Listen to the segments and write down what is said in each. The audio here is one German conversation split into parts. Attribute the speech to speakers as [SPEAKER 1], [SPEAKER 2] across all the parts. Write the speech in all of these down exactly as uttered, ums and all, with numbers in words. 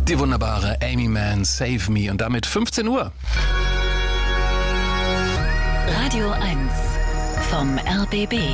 [SPEAKER 1] Die wunderbare Amy Mann, Save Me, und damit fünfzehn Uhr.
[SPEAKER 2] Radio eins vom R B B.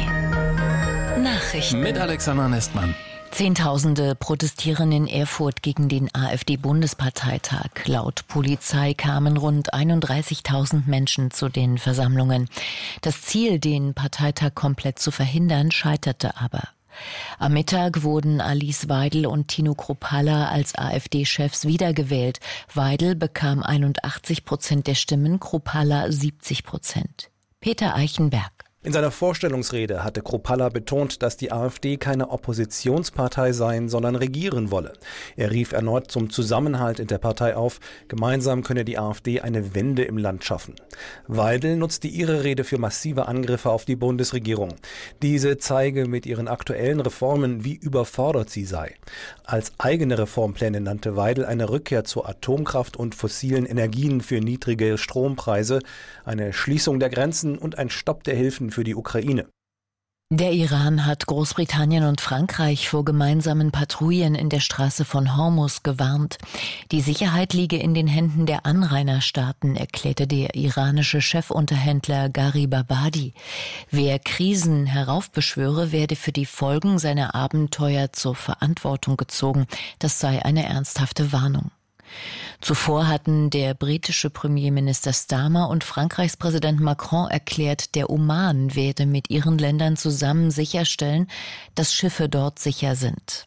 [SPEAKER 2] Nachrichten
[SPEAKER 1] mit Alexander Nestmann.
[SPEAKER 2] Zehntausende protestieren in Erfurt gegen den AfD-Bundesparteitag. Laut Polizei kamen rund einunddreißigtausend Menschen zu den Versammlungen. Das Ziel, den Parteitag komplett zu verhindern, scheiterte aber. Am Mittag wurden Alice Weidel und Tino Kruppalla als AfD-Chefs wiedergewählt. Weidel bekam einundachtzig Prozent der Stimmen, Kruppalla siebzig Prozent. Peter Eichenberg.
[SPEAKER 3] In seiner Vorstellungsrede hatte Kruppalla betont, dass die AfD keine Oppositionspartei sein, sondern regieren wolle. Er rief erneut zum Zusammenhalt in der Partei auf. Gemeinsam könne die AfD eine Wende im Land schaffen. Weidel nutzte ihre Rede für massive Angriffe auf die Bundesregierung. Diese zeige mit ihren aktuellen Reformen, wie überfordert sie sei. Als eigene Reformpläne nannte Weidel eine Rückkehr zur Atomkraft und fossilen Energien für niedrige Strompreise, eine Schließung der Grenzen und ein Stopp der Hilfen für die Ukraine.
[SPEAKER 2] Der Iran hat Großbritannien und Frankreich vor gemeinsamen Patrouillen in der Straße von Hormuz gewarnt. Die Sicherheit liege in den Händen der Anrainerstaaten, erklärte der iranische Chefunterhändler Gharib Abadi. Wer Krisen heraufbeschwöre, werde für die Folgen seiner Abenteuer zur Verantwortung gezogen. Das sei eine ernsthafte Warnung. Zuvor hatten der britische Premierminister Starmer und Frankreichs Präsident Macron erklärt, der Oman werde mit ihren Ländern zusammen sicherstellen, dass Schiffe dort sicher sind.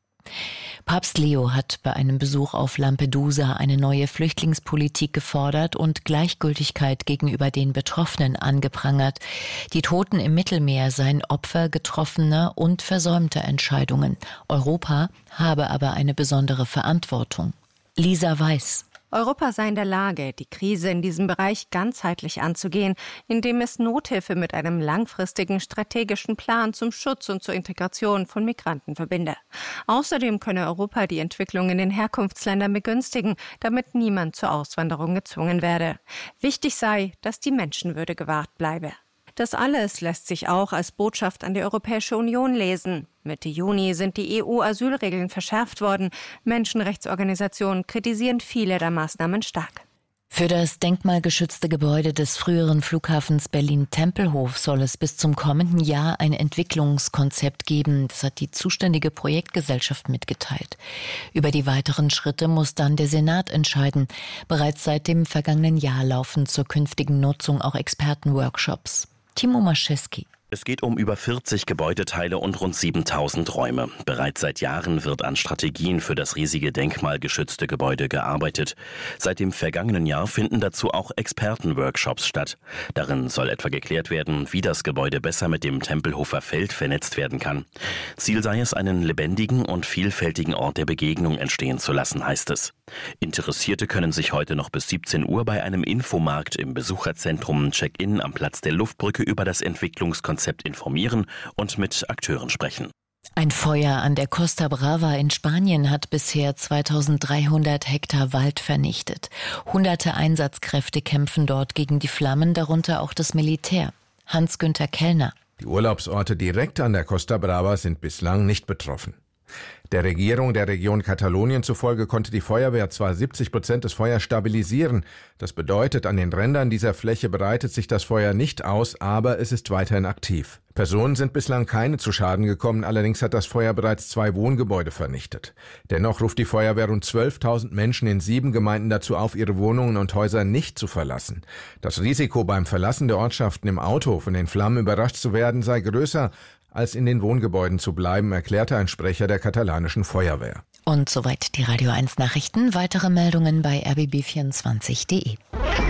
[SPEAKER 2] Papst Leo hat bei einem Besuch auf Lampedusa eine neue Flüchtlingspolitik gefordert und Gleichgültigkeit gegenüber den Betroffenen angeprangert. Die Toten im Mittelmeer seien Opfer getroffener und versäumter Entscheidungen. Europa habe aber eine besondere Verantwortung. Lisa Weiß.
[SPEAKER 4] Europa sei in der Lage, die Krise in diesem Bereich ganzheitlich anzugehen, indem es Nothilfe mit einem langfristigen strategischen Plan zum Schutz und zur Integration von Migranten verbinde. Außerdem könne Europa die Entwicklung in den Herkunftsländern begünstigen, damit niemand zur Auswanderung gezwungen werde. Wichtig sei, dass die Menschenwürde gewahrt bleibe. Das alles lässt sich auch als Botschaft an die Europäische Union lesen. Mitte Juni sind die E U-Asylregeln verschärft worden. Menschenrechtsorganisationen kritisieren viele der Maßnahmen stark.
[SPEAKER 2] Für das denkmalgeschützte Gebäude des früheren Flughafens Berlin-Tempelhof soll es bis zum kommenden Jahr ein Entwicklungskonzept geben. Das hat die zuständige Projektgesellschaft mitgeteilt. Über die weiteren Schritte muss dann der Senat entscheiden. Bereits seit dem vergangenen Jahr laufen zur künftigen Nutzung auch Expertenworkshops. Timo Maschewski.
[SPEAKER 5] Es geht um über vierzig Gebäudeteile und rund siebentausend Räume. Bereits seit Jahren wird an Strategien für das riesige denkmalgeschützte Gebäude gearbeitet. Seit dem vergangenen Jahr finden dazu auch Expertenworkshops statt. Darin soll etwa geklärt werden, wie das Gebäude besser mit dem Tempelhofer Feld vernetzt werden kann. Ziel sei es, einen lebendigen und vielfältigen Ort der Begegnung entstehen zu lassen, heißt es. Interessierte können sich heute noch bis siebzehn Uhr bei einem Infomarkt im Besucherzentrum Check-in am Platz der Luftbrücke über das Entwicklungskonzept informieren und mit Akteuren sprechen.
[SPEAKER 2] Ein Feuer an der Costa Brava in Spanien hat bisher zweitausenddreihundert Hektar Wald vernichtet. Hunderte Einsatzkräfte kämpfen dort gegen die Flammen, darunter auch das Militär. Hans-Günther Kellner.
[SPEAKER 6] Die Urlaubsorte direkt an der Costa Brava sind bislang nicht betroffen. Der Regierung der Region Katalonien zufolge konnte die Feuerwehr zwar siebzig Prozent des Feuers stabilisieren. Das bedeutet, an den Rändern dieser Fläche breitet sich das Feuer nicht aus, aber es ist weiterhin aktiv. Personen sind bislang keine zu Schaden gekommen, allerdings hat das Feuer bereits zwei Wohngebäude vernichtet. Dennoch ruft die Feuerwehr rund zwölftausend Menschen in sieben Gemeinden dazu auf, ihre Wohnungen und Häuser nicht zu verlassen. Das Risiko beim Verlassen der Ortschaften im Auto von den Flammen überrascht zu werden sei größer, als in den Wohngebäuden zu bleiben, erklärte ein Sprecher der katalanischen Feuerwehr.
[SPEAKER 2] Und soweit die Radio eins Nachrichten. Weitere Meldungen bei r b b vierundzwanzig punkt de.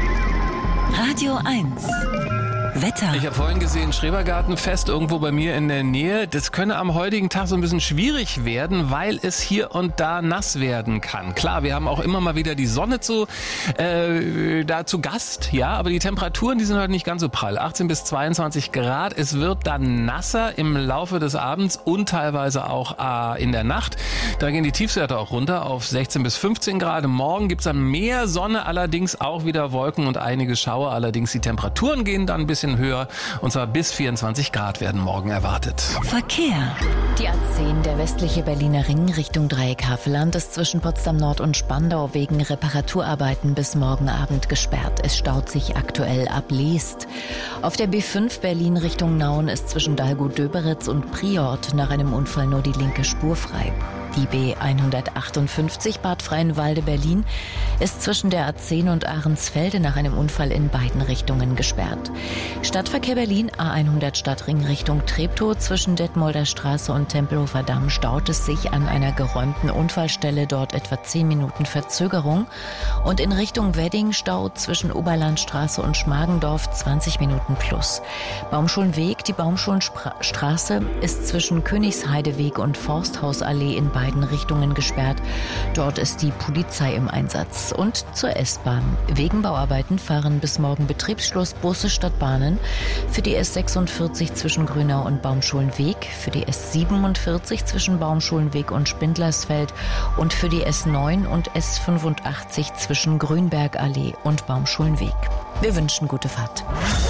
[SPEAKER 7] Radio eins. Wetter.
[SPEAKER 1] Ich habe vorhin gesehen, Schrebergartenfest irgendwo bei mir in der Nähe. Das könne am heutigen Tag so ein bisschen schwierig werden, weil es hier und da nass werden kann. Klar, wir haben auch immer mal wieder die Sonne zu, äh, da zu Gast, ja, aber die Temperaturen, die sind heute nicht ganz so prall. achtzehn bis zweiundzwanzig Grad. Es wird dann nasser im Laufe des Abends und teilweise auch äh, in der Nacht. Da gehen die Tiefstwerte auch runter auf sechzehn bis fünfzehn Grad. Morgen gibt's dann mehr Sonne, allerdings auch wieder Wolken und einige Schauer. Allerdings die Temperaturen gehen dann ein bisschen bisschen höher. Und zwar bis vierundzwanzig Grad werden morgen erwartet.
[SPEAKER 7] Verkehr.
[SPEAKER 2] Die A zehn, der westliche Berliner Ring Richtung Dreieck Havelland, ist zwischen Potsdam Nord und Spandau wegen Reparaturarbeiten bis morgen Abend gesperrt. Es staut sich aktuell ab Leest. Auf der B fünf Berlin Richtung Nauen ist zwischen Dahlgut-Döberitz und Priort nach einem Unfall nur die linke Spur frei. Die B hundertachtundfünfzig Bad Freienwalde Berlin ist zwischen der A zehn und Ahrensfelde nach einem Unfall in beiden Richtungen gesperrt. Stadtverkehr Berlin A hundert Stadtring Richtung Treptow zwischen Detmolder Straße und Tempelhofer Damm staut es sich an einer geräumten Unfallstelle, dort etwa zehn Minuten Verzögerung. Und in Richtung Wedding Stau zwischen Oberlandstraße und Schmargendorf zwanzig Minuten plus. Baumschulenweg, die Baumschulenstraße ist zwischen Königsheideweg und Forsthausallee in beiden Richtungen gesperrt. Dort ist die Polizei im Einsatz. Und zur S-Bahn. Wegen Bauarbeiten fahren bis morgen Betriebsschluss Busse statt Bahnen. Für die S sechsundvierzig zwischen Grünau und Baumschulenweg, für die S siebenundvierzig zwischen Baumschulenweg und Spindlersfeld und für die S neun und S fünfundachtzig zwischen Grünbergallee und Baumschulenweg. Wir wünschen gute Fahrt.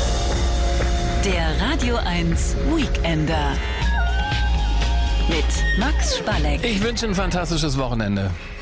[SPEAKER 7] Der Radio eins Weekender mit Max Spalleck.
[SPEAKER 1] Ich wünsche ein fantastisches Wochenende.